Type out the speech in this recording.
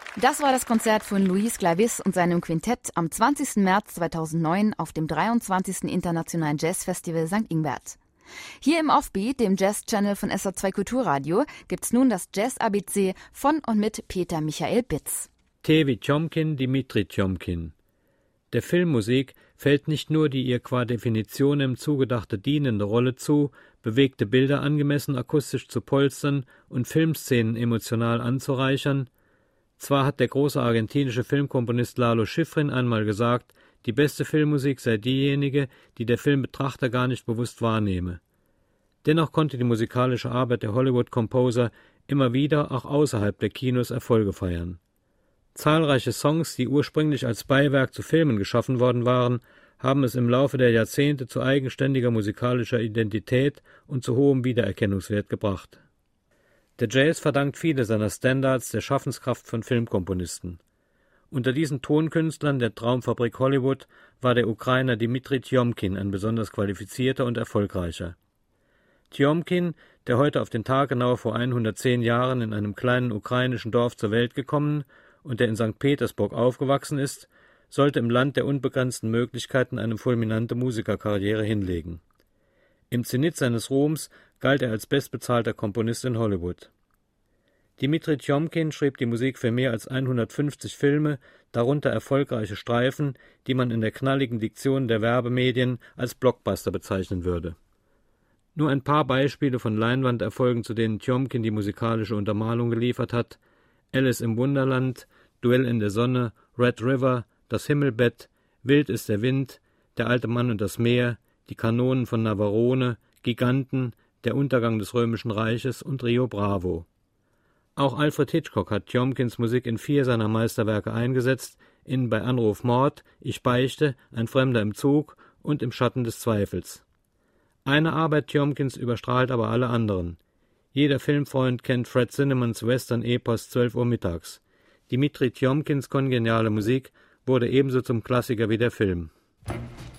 Das war das Konzert von Luis Clavis und seinem Quintett am 20. März 2009 auf dem 23. Internationalen Jazzfestival St. Ingbert. Hier im Offbeat, dem Jazz-Channel von SA2 Kulturradio, gibt's nun das Jazz-ABC von und mit Peter Michael Bitz. T wie Tjomkin, Dimitri Tjomkin. Der Filmmusik fällt nicht nur die ihr qua Definitionem zugedachte dienende Rolle zu, bewegte Bilder angemessen akustisch zu polstern und Filmszenen emotional anzureichern. Zwar hat der große argentinische Filmkomponist Lalo Schifrin einmal gesagt, die beste Filmmusik sei diejenige, die der Filmbetrachter gar nicht bewusst wahrnehme. Dennoch konnte die musikalische Arbeit der Hollywood-Composer immer wieder auch außerhalb der Kinos Erfolge feiern. Zahlreiche Songs, die ursprünglich als Beiwerk zu Filmen geschaffen worden waren, haben es im Laufe der Jahrzehnte zu eigenständiger musikalischer Identität und zu hohem Wiedererkennungswert gebracht. Der Jazz verdankt viele seiner Standards der Schaffenskraft von Filmkomponisten. Unter diesen Tonkünstlern der Traumfabrik Hollywood war der Ukrainer Dimitri Tjomkin ein besonders qualifizierter und erfolgreicher. Tjomkin, der heute auf den Tag genau vor 110 Jahren in einem kleinen ukrainischen Dorf zur Welt gekommen und der in St. Petersburg aufgewachsen ist, sollte im Land der unbegrenzten Möglichkeiten eine fulminante Musikerkarriere hinlegen. Im Zenit seines Ruhms galt er als bestbezahlter Komponist in Hollywood. Dimitri Tjomkin schrieb die Musik für mehr als 150 Filme, darunter erfolgreiche Streifen, die man in der knalligen Diktion der Werbemedien als Blockbuster bezeichnen würde. Nur ein paar Beispiele von Leinwanderfolgen, zu denen Tjomkin die musikalische Untermalung geliefert hat: Alice im Wunderland, Duell in der Sonne, Red River, Das Himmelbett, Wild ist der Wind, Der alte Mann und das Meer, Die Kanonen von Navarone, Giganten, Der Untergang des Römischen Reiches und Rio Bravo. Auch Alfred Hitchcock hat Tjomkins Musik in 4 seiner Meisterwerke eingesetzt, in Bei Anruf Mord, Ich beichte, Ein Fremder im Zug und Im Schatten des Zweifels. Eine Arbeit Tjomkins überstrahlt aber alle anderen. Jeder Filmfreund kennt Fred Zinnemans Western-Epos 12 Uhr mittags. Dimitri Tjomkins kongeniale Musik wurde ebenso zum Klassiker wie der Film.